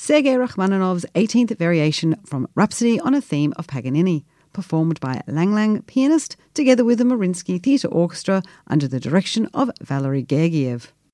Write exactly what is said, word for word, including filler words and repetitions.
Sergei Rachmaninoff's eighteenth variation from Rhapsody on a Theme of Paganini, performed by Lang Lang pianist together with the Mariinsky Theatre Orchestra under the direction of Valery Gergiev.